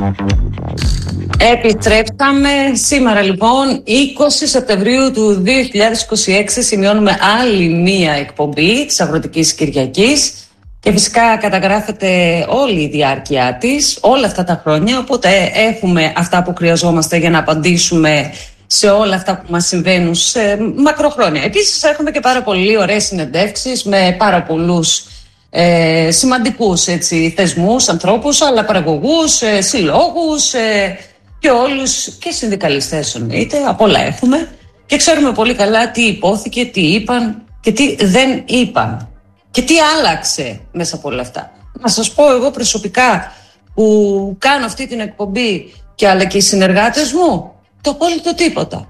Επιστρέψαμε σήμερα λοιπόν 20 Σεπτεμβρίου του 2026. Σημειώνουμε άλλη μία εκπομπή της Αγροτικής Κυριακής και φυσικά καταγράφεται όλη η διάρκεια της όλα αυτά τα χρόνια, οπότε έχουμε αυτά που χρειαζόμαστε για να απαντήσουμε σε όλα αυτά που μας συμβαίνουν σε μακροχρόνια. Επίσης έχουμε και πάρα πολύ ωραίες συνεντεύξεις με πάρα πολλούς σημαντικούς θεσμούς, ανθρώπους, αλλά παραγωγούς, συλλόγους και όλους, και συνδικαλιστές εννοείται, απ' όλα έχουμε και ξέρουμε πολύ καλά τι υπόθηκε, τι είπαν και τι δεν είπαν και τι άλλαξε μέσα από όλα αυτά. Να σας πω εγώ προσωπικά που κάνω αυτή την εκπομπή και αλλά και οι συνεργάτες μου, το απόλυτο τίποτα.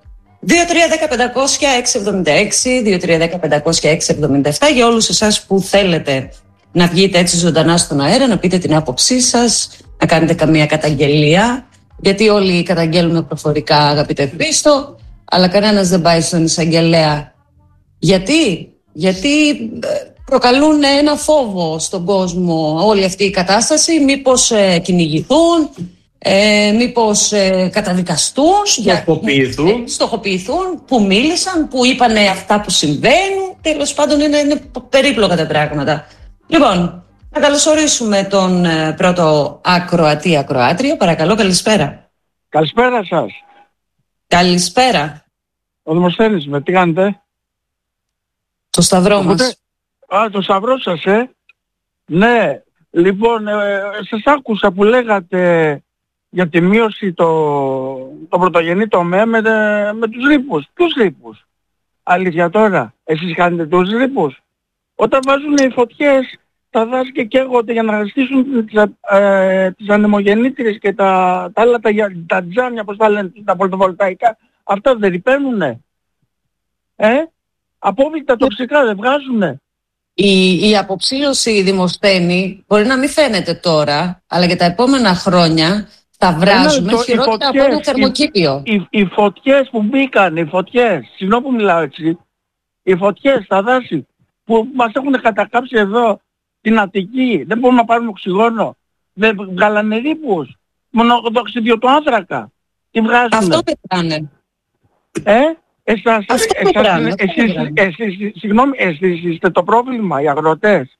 2-3-10-500-676, 2-3-10-500-677 για όλους εσάς που θέλετε να βγείτε έτσι ζωντανά στον αέρα, να πείτε την άποψή σας, να κάνετε καμία καταγγελία, γιατί όλοι καταγγέλνουμε προφορικά, αγαπητέ Χρήστο, αλλά κανένας δεν πάει στον εισαγγελέα. Γιατί προκαλούν ένα φόβο στον κόσμο όλη αυτή η κατάσταση, μήπως κυνηγηθούν, μήπως καταδικαστούν, στοχοποιηθούν, που μίλησαν, που είπανε αυτά που συμβαίνουν. Τέλος πάντων είναι περίπλοκα τα πράγματα. Λοιπόν, να καλωσορίσουμε τον πρώτο ακροατή-ακροάτριο. Παρακαλώ, καλησπέρα. Καλησπέρα σας. Καλησπέρα. Ο Δημοσθένης με, τι κάνετε? Το σταυρό μας. Το σταυρό σας, Ναι, λοιπόν, σας άκουσα που λέγατε για τη μείωση το πρωτογενή τομέα με τους ρήπους. Ποιους ρήπους? Αλήθεια τώρα, εσείς κάνετε τους ρήπους? Όταν βάζουν οι φωτιές τα δάση και καίγονται για να στήσουν τις ανεμογεννήτριες και τα άλλα τα τζάμια, πώς τα λένε, τα φωτοβολταϊκά, αυτά δεν ρηπαίνουνε? Απόβλητα τοξικά δεν βγάζουνε? Η αποψήλωση, Δημοσθένη, μπορεί να μην φαίνεται τώρα, αλλά για τα επόμενα χρόνια θα βράζουμε χειρότερα από ένα θερμοκήπιο. Οι φωτιές που μπήκαν, συγγνώμη που μιλάω έτσι, οι φωτιές στα δάση που μας έχουν κατακάψει εδώ την Αττική, δεν μπορούμε να πάρουμε οξυγόνο, δεν βγάλανε ρήπους, μονοξίδιο του άνθρακα, τι βγάζουνε? Αυτό πετάνε. Εσείς είστε το πρόβλημα, οι αγροτές.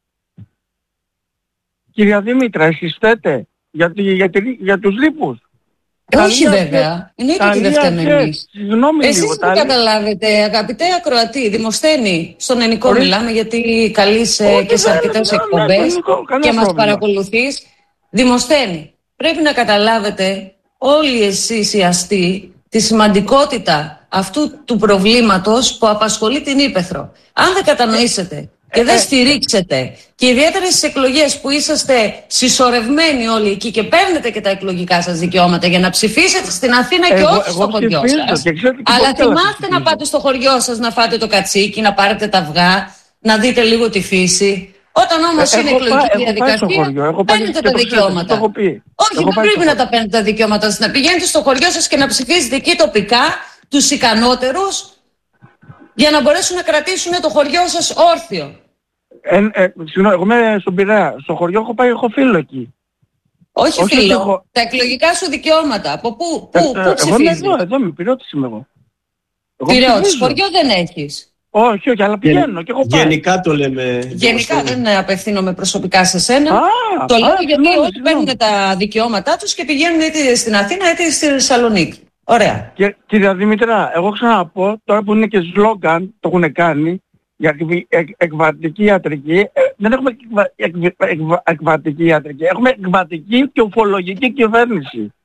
Κυρία Δήμητρα, εσείς φταίτε για τους ρήπους? Όχι βέβαια, εννοείται ότι δεν φταίμε εμείς. Εσείς δεν καταλάβετε, αγαπητέ ακροατή, Δημοσθένη, στον Ενικό μιλάμε γιατί καλείς και σε αρκετές εκπομπές και μας παρακολουθείς. Δημοσθένη, πρέπει να καταλάβετε όλοι εσείς οι αστεί τη σημαντικότητα αυτού του προβλήματος που απασχολεί την Ύπαιθρο. Αν δεν κατανοήσετε και δεν στηρίξετε, και ιδιαίτερα στις εκλογές που είσαστε συσσωρευμένοι όλοι εκεί και παίρνετε και τα εκλογικά σας δικαιώματα για να ψηφίσετε στην Αθήνα και όχι στο χωριό σας. Αλλά θυμάστε να πάτε στο χωριό σας να φάτε το κατσίκι, να πάρετε τα αυγά, να δείτε λίγο τη φύση. Όταν όμως είναι εκλογική διαδικασία, παίρνετε τα δικαιώματα. Όχι, δεν πρέπει να τα παίρνετε τα δικαιώματα σας. Να πηγαίνετε στο χωριό σας και να ψηφίζετε εκεί τοπικά τους ικανότερους για να μπορέσουν να κρατήσουν το χωριό σας όρθιο. Συγγνώμη, εγώ είμαι στον Πειραιά. Στο χωριό έχω φίλο εκεί. Όχι φίλο, τα εκλογικά σου δικαιώματα. Από πού ψηφίζεις? Εγώ είμαι εδώ, είμαι Πειραιώτης είμαι εγώ. Πειραιώτης, χωριό δεν έχεις? Όχι, αλλά πηγαίνω και έχω πάει. Γενικά το λέμε. Γενικά δεν απευθύνομαι προσωπικά σε σένα. Το λέω γιατί όλοι παίρνουν τα δικαιώματά τους και πηγαίνουν είτε στην Αθήνα είτε στη Θεσσαλονίκη. Ωραία. Κυρία Δημήτρα, εγώ ξαναπώ, τώρα που είναι και σλόγγαν, το έχουν κάνει, για εκβατική ιατρική, δεν έχουμε εκβατική ιατρική, έχουμε εκβατική και ουφολογική κυβέρνηση.